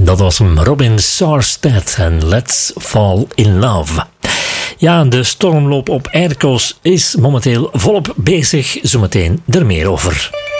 Dat was hem, Robin Sarstedt en Let's Fall in Love. Ja, de stormloop op Aircos is momenteel volop bezig. Zometeen er meer over.